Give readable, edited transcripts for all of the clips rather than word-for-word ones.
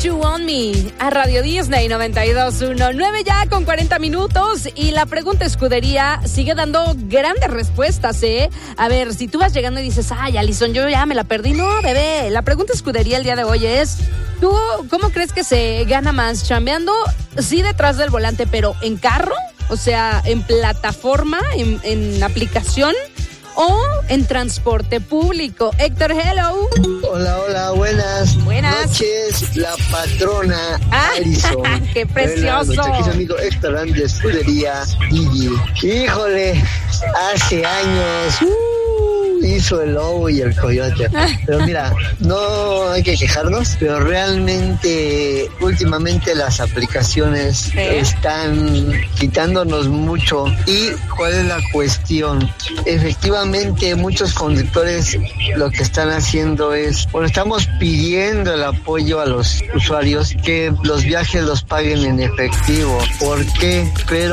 You Want Me a Radio Disney 92.1, 9 ya con 40 minutos y la pregunta escudería sigue dando grandes respuestas, ¿eh? A ver, si tú vas llegando y dices, ay, Alison, yo ya me la perdí. No, bebé, la pregunta escudería el día de hoy es, ¿tú cómo crees que se gana más? ¿Chambeando? Sí, detrás del volante, pero ¿en carro? O sea, ¿en plataforma, en aplicación? ¿O en transporte público? Héctor, hello. Hola, buenas noches, la patrona Alison. ¡Qué precioso! Buenas noches, aquí su amigo Héctor Andrés de Escudería Didi. Híjole, hace años hizo el lobo y el coyote. Pero mira, no hay que quejarnos, pero realmente últimamente las aplicaciones están quitándonos mucho. ¿Y cuál es la cuestión? Efectivamente, muchos conductores lo que están haciendo es, bueno, estamos pidiendo el apoyo a los usuarios que los viajes los paguen en efectivo. ¿Por qué?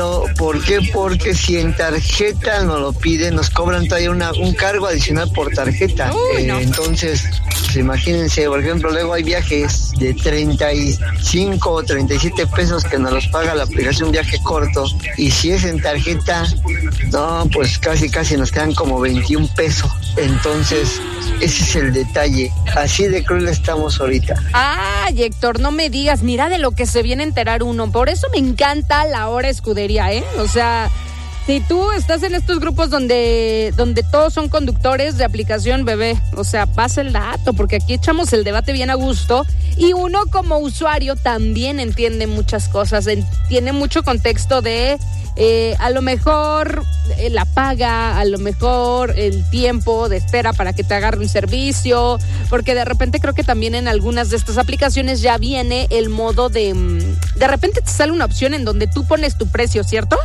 Porque si en tarjeta nos lo piden, nos cobran todavía un cargo adicional por tarjeta. No. Entonces, pues imagínense, por ejemplo, luego hay viajes de 35 o 37 pesos que nos los paga la aplicación Viaje Corto, y si es en tarjeta, no, pues casi nos quedan como 21 pesos. Entonces, ese es el detalle. Así de cruel estamos ahorita. Ay, Héctor, no me digas, mira de lo que se viene a enterar uno. Por eso me encanta la hora escudería, ¿eh? O sea, si tú estás en estos grupos donde todos son conductores de aplicación, bebé, o sea, pasa el dato, porque aquí echamos el debate bien a gusto y uno como usuario también entiende muchas cosas, tiene mucho contexto de a lo mejor la paga, a lo mejor el tiempo de espera para que te agarre un servicio, porque de repente creo que también en algunas de estas aplicaciones ya viene el modo de repente te sale una opción en donde tú pones tu precio, ¿cierto?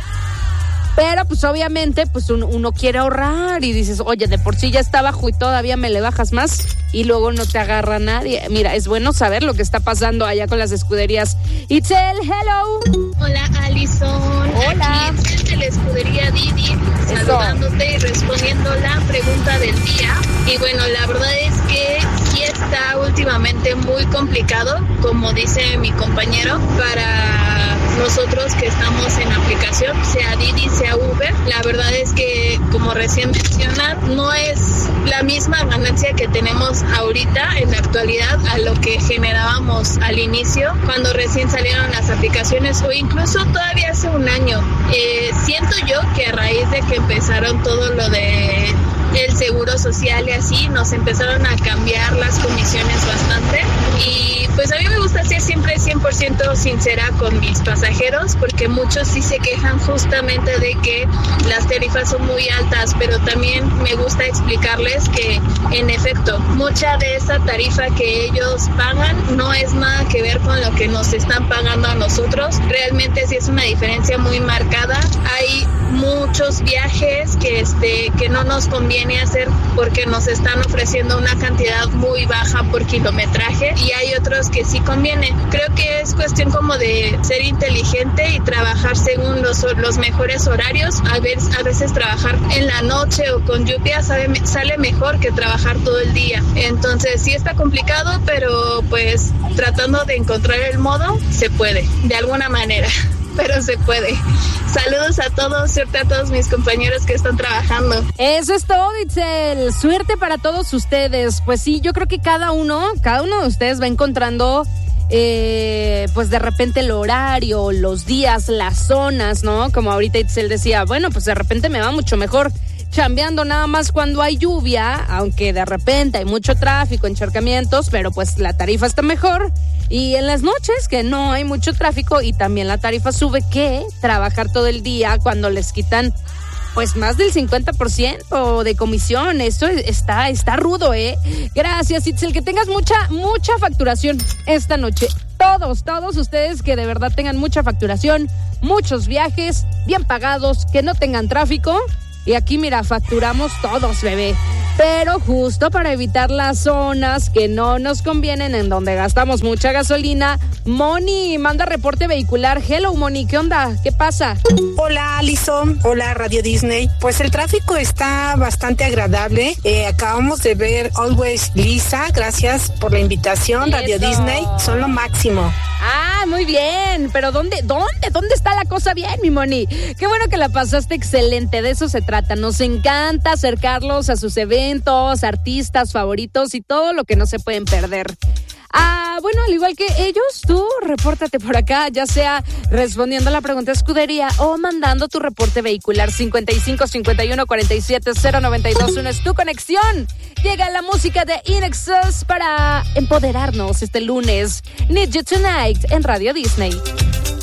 Pero pues obviamente pues uno quiere ahorrar y dices, oye, de por sí ya está bajo y todavía me le bajas más y luego no te agarra nadie. Mira, es bueno saber lo que está pasando allá con las escuderías. Itzel, hello. Hola, Alison. Hola. Aquí Itzel de la escudería Didi, saludándote y respondiendo la pregunta del día. Y bueno, la verdad es que sí está últimamente muy complicado, como dice mi compañero, para nosotros que estamos en aplicación, sea Didi, sea Uber. La verdad es que, como recién mencionan, no es la misma ganancia que tenemos ahorita en la actualidad a lo que generábamos al inicio cuando recién salieron las aplicaciones, o incluso todavía hace un año. Siento yo que a raíz de que empezaron todo lo de el seguro social y así, nos empezaron a cambiar las comisiones bastante, y pues a mí me gusta ser siempre 100% sincera con mis pasajeros, porque muchos sí se quejan justamente de que las tarifas son muy altas, pero también me gusta explicarles que en efecto mucha de esa tarifa que ellos pagan no es nada que ver con lo que nos están pagando a nosotros. Realmente sí es una diferencia muy marcada. Hay muchos viajes que no nos conviene hacer porque nos están ofreciendo una cantidad muy baja por kilometraje, y hay otros que sí conviene. Creo que es cuestión como de ser inteligente y trabajar según los mejores horarios. A veces trabajar en la noche o con lluvia sale mejor que trabajar todo el día. Entonces sí está complicado, pero pues tratando de encontrar el modo, se puede, de alguna manera. Pero se puede. Saludos a todos, suerte a todos mis compañeros que están trabajando. Eso es todo, Itzel. Suerte para todos ustedes. Pues sí, yo creo que cada uno de ustedes va encontrando pues de repente el horario, los días, las zonas, ¿no? Como ahorita Itzel decía, bueno, pues de repente me va mucho mejor chambeando nada más cuando hay lluvia, aunque de repente hay mucho tráfico, encharcamientos, pero pues la tarifa está mejor. Y en las noches que no hay mucho tráfico y también la tarifa sube, que trabajar todo el día cuando les quitan pues más del 50% de comisión. Eso está rudo, ¿eh? Gracias, Itzel, que tengas mucha facturación esta noche. Todos ustedes que de verdad tengan mucha facturación, muchos viajes bien pagados, que no tengan tráfico. Y aquí, mira, facturamos todos, bebé. Pero justo para evitar las zonas que no nos convienen, en donde gastamos mucha gasolina, Moni manda reporte vehicular. Hello, Moni, ¿qué onda? ¿Qué pasa? Hola, Alison. Hola, Radio Disney. Pues el tráfico está bastante agradable. Acabamos de ver Always Lisa. Gracias por la invitación, Radio Disney. Son lo máximo. Ah, muy bien. Pero ¿dónde está la cosa bien, mi Moni? Qué bueno que la pasaste excelente. De eso se trata. Nos encanta acercarlos a sus eventos, artistas favoritos y todo lo que no se pueden perder. Bueno, al igual que ellos, tú repórtate por acá, ya sea respondiendo a la pregunta escudería o mandando tu reporte vehicular. 55 51 47 092 1 es tu conexión. Llega la música de INXS para empoderarnos este lunes. Need You Tonight en Radio Disney.